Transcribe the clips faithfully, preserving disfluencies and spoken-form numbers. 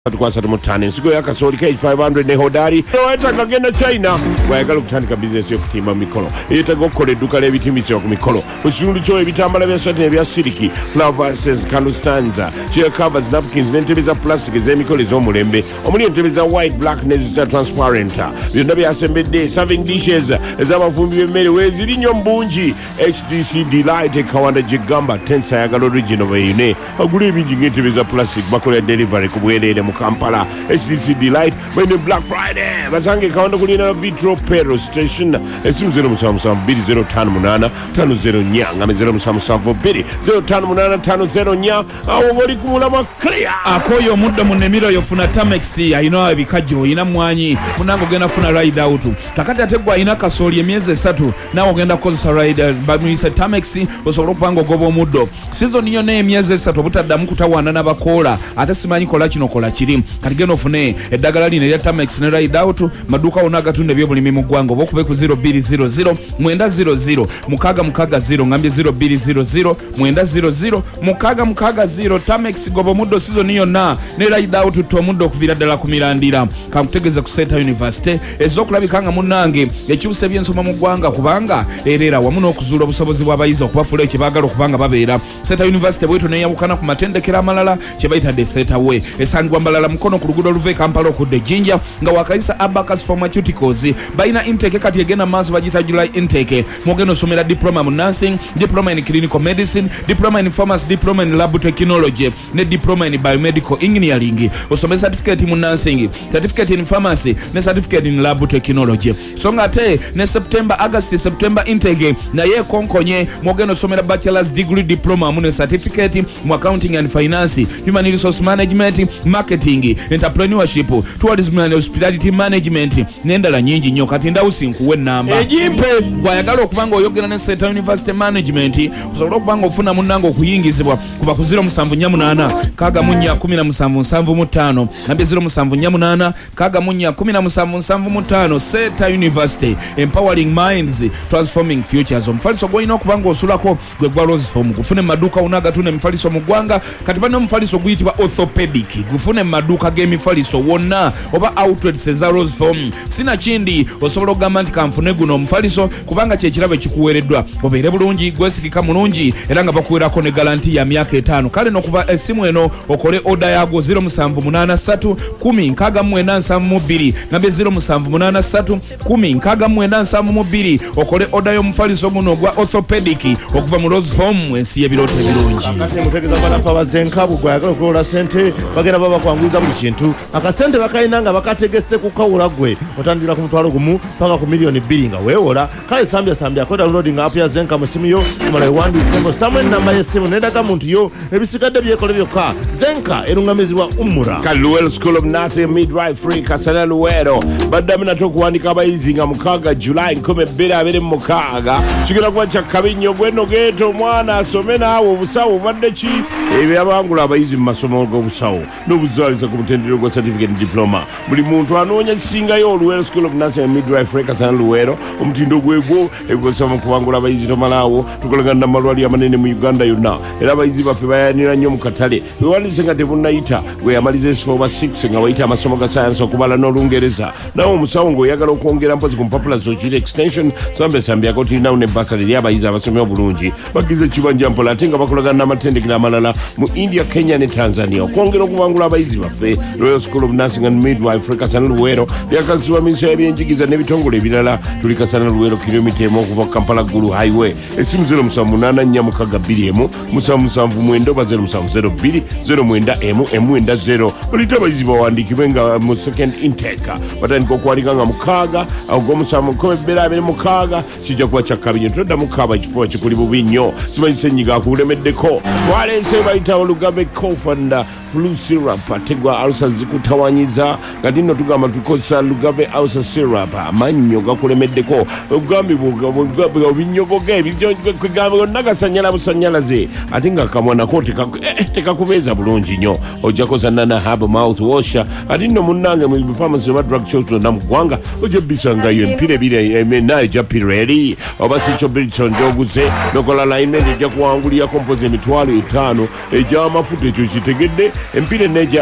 tukwasa tumutane nsigo ya kasoli K five hundred ne hodari weta kagenda China wayagala okutandika business yo kutimba mikolo yetaga okukola edduka l'ebitimbisibwa ku mikolo mu kitundu kyo ebitambala bya satin ebya siliki flowers candlestands chair covers napkins n'entebe za plastic ez'emikolo ez'omulembe omuli entebe za white black nezita transparent byonna byasembedde serving dishes ez'abafumbi b'emmere weeziri nnyo mbungi H D C Delight ekawanda gye gamba tensa ayagala original bayine agula ebingi ng'entebe za plastic bakola delivery ku bwereere Kampala H D C Delight when Black Friday basange kaunda kulina Vitro Petrol Station esimu zero musamu musamu biri zero tano munana tano zero nya ngame zero musamu musamu biri zero tano munana tano zero nya awo ngoli kumulama clear akoyo mudda munemiro yofuna Tamex ayino abikajo ina mwanyi munango genda funa ride out kakati ategwa ina kasoli emyezi esatu nawo genda kozesa ride bamuyise Tamex osobola kupanga gobo muddo season yo ne emyezi esatu obutaddamu kutawana n'abakola ate simanyi kola kino kola kiri kati geno fune eddagala lino erya Tamex ne ride out maduka ona gatunda ebyobulimi mu ggwanga oba okube ku zero two zero zero mwenda zero zero mukaga mukaga zero ngambye zero two zero zero mwenda zero zero mukaga mukaga zero Tamex gobo muddo season yonna ne ride out to muddo okuvira ddala ku mirandira kamutegeza ku Center University ezokulabikanga munnange ekyuse byensoma mu ggwanga kubanga erera wamu n'okuzuula obusobozi bw'abayizi okubafula ekibagala okubanga babeera Center University bweto neyawukana ku matendekero amalala kye bayitadde Center we esangibwa mbalala mukono ku luguudo luve Kampala okudde Jinja nga wakayisa Abacus Pharmaceuticals bayina intake kati egenda maaso bagita July intake mwogenda osomera diploma mu nursing, diploma in clinical medicine, diploma in pharmacy, diploma in lab technology ne diploma in biomedical engineering osome certificate mu nursing, certificate in pharmacy ne certificate in lab technology songa ate ne September August September intake naye konkonye mwogenda osomera bachelor's degree diploma mu ne certificate mu accounting and finance, human resource management, marketing, entrepreneurship, tourism and hospitality management n'endala nyingi nnyo kati ndawusi nkuwe nnamba ejimpe gwayagala okubanga oyogera ne Center University Management osobola okubanga ofuna munnange okuyingizibwa kuba ku zero seven eight munana kaga munya kumi na musanvu nsanvu mu ttaano nabye zero seven eight munana kaga munya kumi na musanvu nsanvu mu ttaano Center University empowering minds transforming futures omufaliso gwolina okubanga osulako gwe gwa Roseform gufune maduka unagatuna emifaliso mu ggwanga kati bano omufaliso guyitibwa orthopedic gufune maduka g'emifaliso wonna oba outlets eza Roseform sina kindi osobola okugamba nti kanfune guno omufaliso kubanga kyekirabo ekikuweereddwa obeere bulungi gwesigika mulungi era nga bakuweerako ne garanti ya myaka etaano kale nokuba essimu eno okole oda yago zero seven eight three one zero nkaga mu mwenda nsanvu mu bbiri nabye zero seven eight three one zero nkaga mu mwenda nsanvu mu bbiri okole oda y'omufaliso guno gwa orthopedic okuva mu Roseform ensi y'ebirooto ebirungi akati mutegeza banafa bazenkabu gwayagala okulola sente bagenda baba kwanguza buli kintu akasente bakayina nga bakategese ku kawula gwe otandikira ku mutwalo gumu paka ku miliyoni bbiri nga weewola kale sambya sambya ko downloading app ya Zenka mu simu yo kumala ewandiisemu samwe namba y'essimu n'endaga muntu yo ebisigadde byekole byokka Zenka erungamizibwa Umura Kaluel School of Nursing Midwifery Kasana Luwero baddamu nate okuwandika abayizi nga mukaaga July nkumi bbiri abiri mu mukaaga kigenda kuba kya kabinyo gweno geeta omwana asome naawe obusawo obadde ki ebyo abangula abayizi mu masomo g'obusawo n'obuzaalisa ku mutendero gwa certificate diploma buli muntu anoonya kisingayo Luwero School of Nursing Midwifery Kasana Luwero omutindo gwegwo ebikozesa mu kubangula abayizi tomalaawo tukolagana n'amalwaliro amanene mu Uganda yonna era abayizi baffe bayanira nnyo mu katale wewandise nga tebunnayita gwe yamaliza esooba six nga wayita amasomo ga sayansi okubala n'olungereza nawe omusawo ng'oyagala okwongera mpozi ku mpapula zokiri extension sambe sambyako tulinawo ne basale eri abayizi abasomye obulungi bagize ekibanja mpola ate nga bakolagana n'amatendekero amalala mu India, Kenya ne Tanzania okwongera okubangula abayizi baffe Royal School of Nursing and Midwifery Kasana Luwero lyakazibwa minisitule y'ebyenjigiriza n'ebitongole ebirala tuli Kasana Luwero kilomita emu okuva Kampala Gulu Highway essimu zero seven eight nine mukaga bbiri emu musanvu musanvu mwenda oba zero seven zero bbiri zero mwenda emu emu mwenda zero olita abayizi bawandiikibwe nga mu second intake batandika okuwandika nga mukaaga ogw'omusanvu nkumi bbiri abiri mukaaga kijja kuba kyakabinyo todda mukaaba ekifuba kikuli bubi nnyo simanyisa enyiga akulemeddeko twaleese bayitawo Lugambe co-founder flu syrup ategwa alsa zikutawanyiza kati nno tugamba tukozesa Lugambe alsa syrup amannyo gakulemeddeko ogambi obinyogoga ebigamba yonna gasanyala busanyalaze ate nga kamwa nako tekakubeeza bulungi nnyo ojja koza nana hab mouth wash ate nno munnange mu pharmacy oba drug shops zonna mu ggwanga ojja bisangayo empira ebiri naye ejja pireri oba sikyo bilton gyoguze nokola alignment ejja kuwangulira kompozi emitwalo etaano egy'amafuta ekyo kitegedde empira neja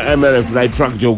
M L F light truck